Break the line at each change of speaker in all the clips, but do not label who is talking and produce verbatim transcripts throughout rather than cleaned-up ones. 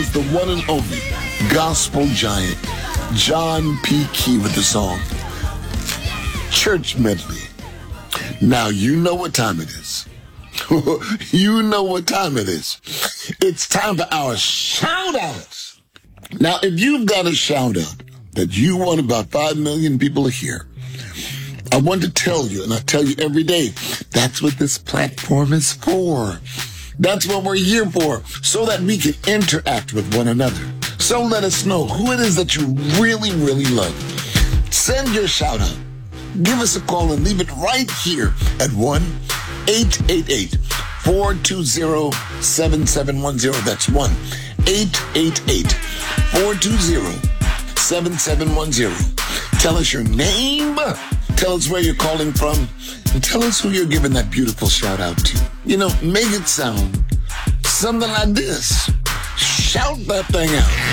It's the one and only gospel giant, John P. Key, with the song Church Medley. Now you know what time it is. You know what time it is. It's time for our shout-outs. Now, if you've got a shout-out that you want about five million people to hear, I want to tell you, and I tell you every day, that's what this platform is for. That's what we're here for, so that we can interact with one another. So let us know who it is that you really, really love. Send your shout-out. Give us a call and leave it right here at one eight eight eight, four two zero, seven seven one zero. That's one eight eight eight, four two zero, seven seven one zero. Tell us your name, tell us where you're calling from, and tell us who you're giving that beautiful shout out to. You know, make it sound something like this. Shout that thing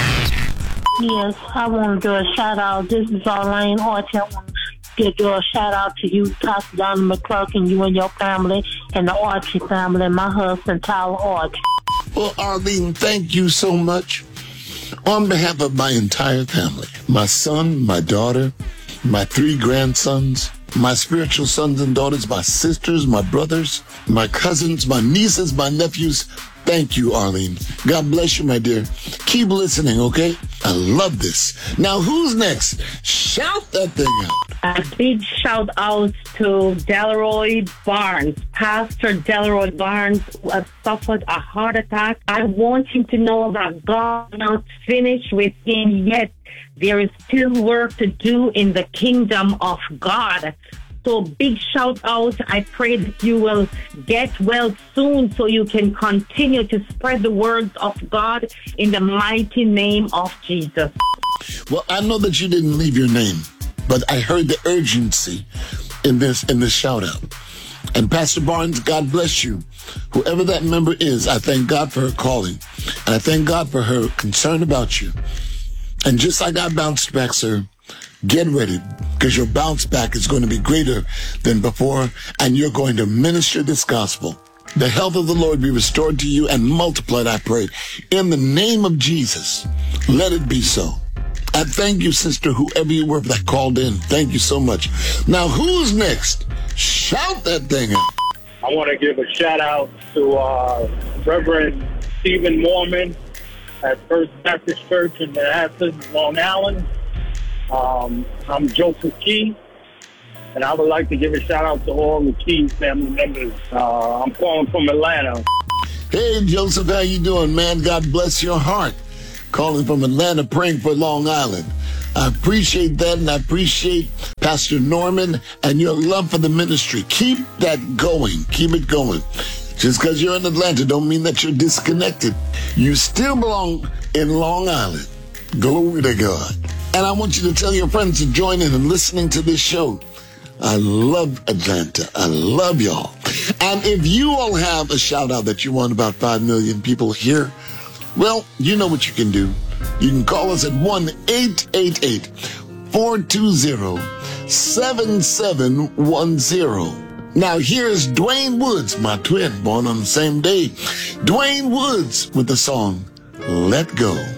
out.
Yes, I want to do a shout out. This is Arlene Archie. I want to do a shout out to you, Pastor Donald McClurk, and you and your family, and the Archie family, and my husband, Tyler Archie.
Well, Arlene, thank you so much. On behalf of my entire family, my son, my daughter, my three grandsons, my spiritual sons and daughters, my sisters, my brothers, my cousins, my nieces, my nephews, thank you, Arlene. God bless you, my dear. Keep listening, okay? I love this. Now, who's next? Shout that thing out.
A big shout out to Delroy Barnes. Pastor Delroy Barnes who has suffered a heart attack. I want him to know that God is not finished with him yet. There is still work to do in the kingdom of God. So big shout out. I pray that you will get well soon so you can continue to spread the words of God in the mighty name of Jesus.
Well, I know that you didn't leave your name, but I heard the urgency in this in this shout out. And Pastor Barnes, God bless you. Whoever that member is, I thank God for her calling. And I thank God for her concern about you. And just like I bounced back, sir, get ready, because your bounce back is going to be greater than before, and you're going to minister this gospel. The health of the Lord be restored to you and multiplied, I pray. In the name of Jesus, let it be so. I thank you, sister, whoever you were that called in. Thank you so much. Now, who's next? Shout that thing out.
I want to give a shout out to uh, Reverend Stephen Mormon at First Baptist Church in Manhattan, Long Island. Um, I'm Joseph Key, and I would like to give a shout out to all the Key family members. Uh, I'm calling from Atlanta.
Hey, Joseph, how you doing, man? God bless your heart. Calling from Atlanta, praying for Long Island. I appreciate that, and I appreciate Pastor Norman and your love for the ministry. Keep that going. Keep it going. Just because you're in Atlanta don't mean that you're disconnected. You still belong in Long Island. Glory to God. And I want you to tell your friends to join in and listening to this show. I love Atlanta. I love y'all. And if you all have a shout out that you want about five million people here, well, you know what you can do. You can call us at one eight eight eight, four two zero, seven seven one zero. Now here's Dwayne Woods, my twin, born on the same day. Dwayne Woods with the song, Let Go.